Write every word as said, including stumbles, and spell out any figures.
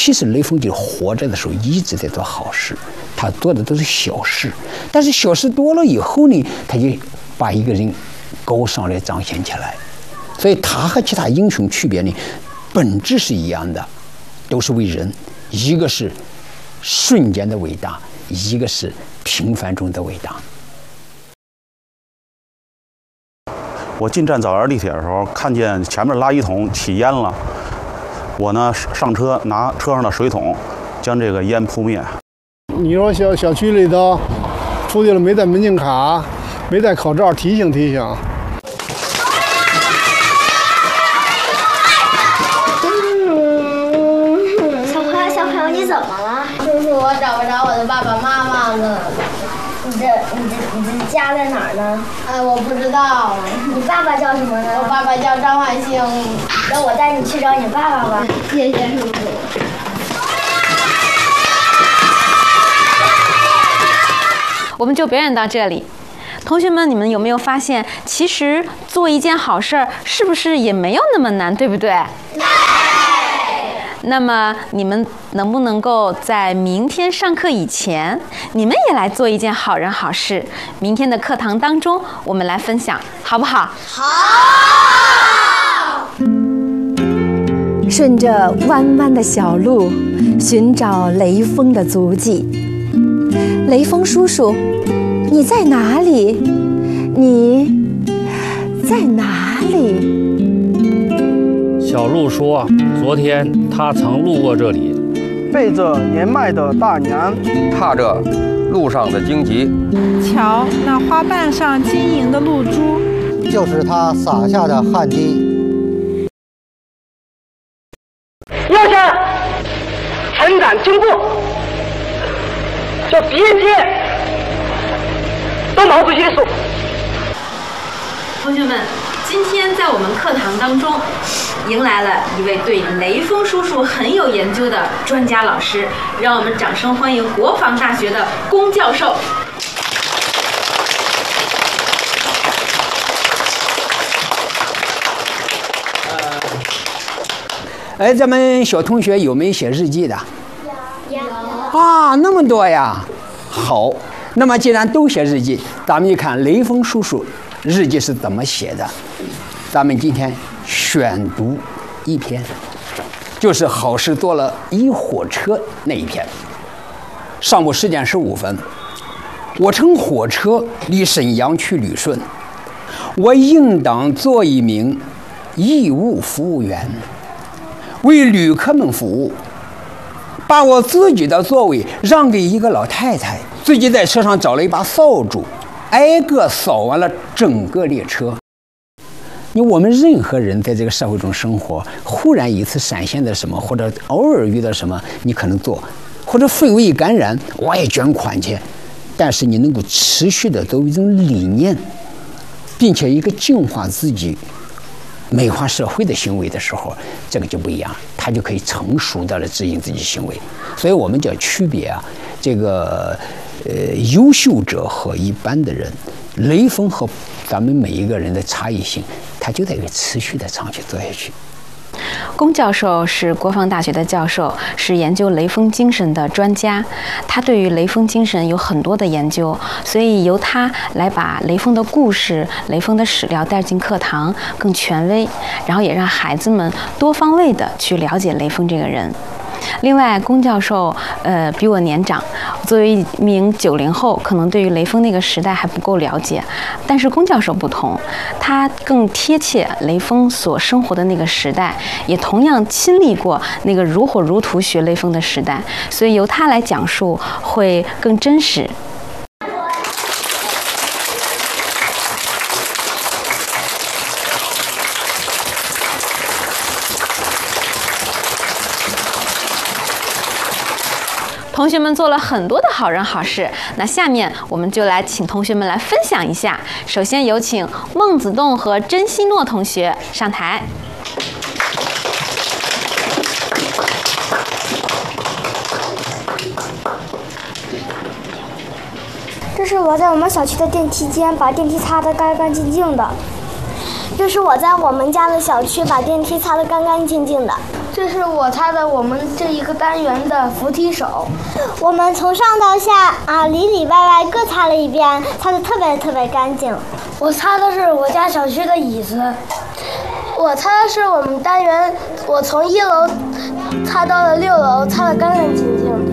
其实雷锋就活着的时候一直在做好事，他做的都是小事，但是小事多了以后呢，他就把一个人高尚来彰显起来。所以他和其他英雄区别呢，本质是一样的，都是为人，一个是瞬间的伟大，一个是平凡中的伟大。 我进站早园地铁的时候，看见前面垃圾桶起烟了，我呢上车拿车上的水桶将这个烟扑灭。 你说小小区里头出去了没带门禁卡，没戴口罩，提醒提醒。 小朋友，小朋友，你怎么了？ 叔叔，我找不着我的爸爸妈妈了。 你这、你这、你这家在哪儿呢？ 哎，我不知道。 你爸爸叫什么呢？ 我爸爸叫张万兴。 那我带你去找你爸爸吧。 谢谢叔叔。 我们就表演到这里。同学们，你们有没有发现，其实做一件好事儿，是不是也没有那么难，对不对？对。那么你们能不能够在明天上课以前，你们也来做一件好人好事？明天的课堂当中，我们来分享，好不好？ 好。 顺着弯弯的小路，寻找雷锋的足迹。雷锋叔叔，你在哪里？你在哪里？ 小鹿说，昨天他曾路过这里， 背着年迈的大娘， 踏着路上的荆棘。 瞧那花瓣上晶莹的露珠， 就是他撒下的汗滴。 要想成长进步，就别接都毛主席的书。 同学们，今天在我们课堂当中，迎来了一位对雷锋叔叔很有研究的专家老师，让我们掌声欢迎国防大学的龚教授。 哎，咱们小同学有没有写日记的？ 有。 啊，那么多呀！好，那么既然都写日记，咱们就看雷锋叔叔日记是怎么写的。咱们今天选读一篇，就是好事多了一火车那一篇。上午十点十五分，我乘火车离沈阳去旅顺，我应当做一名义务服务员，为旅客们服务，把我自己的座位让给一个老太太，自己在车上找了一把扫帚，挨个扫完了整个列车。因为我们任何人在这个社会中生活，忽然一次闪现的什么，或者偶尔遇到什么，你可能做，或者氛围感染，我也捐款去。但是你能够持续的作为一种理念，并且一个净化自己、美化社会的行为的时候，这个就不一样，它就可以成熟的来指引自己行为。所以我们叫区别啊，这个呃优秀者和一般的人，雷锋和咱们每一个人的差异性，它就在于持续的长期做下去。 龚教授是国防大学的教授，是研究雷锋精神的专家。他对于雷锋精神有很多的研究，所以由他来把雷锋的故事、雷锋的史料带进课堂，更权威，然后也让孩子们多方位的去了解雷锋这个人。另外，龚教授呃比我年长，作为一名九零后，可能对于雷锋那个时代还不够了解。但是龚教授不同，他更贴切雷锋所生活的那个时代，也同样亲历过那个如火如荼学雷锋的时代，所以由他来讲述会更真实。同学们做了很多的好人好事，那下面我们就来请同学们来分享一下。首先有请孟子栋和甄希诺同学上台。 这是我在我们小区的电梯间把电梯擦得干干净净的。这是我在我们家的小区把电梯擦得干干净净的。 这这是我擦的我们这一个单元的扶梯手。 我们从上到下啊，里里外外各擦了一遍，擦得特别特别干净。 我擦的是我家小区的椅子。我擦的是我们单元，我从一楼擦到了六楼，擦得干干净净。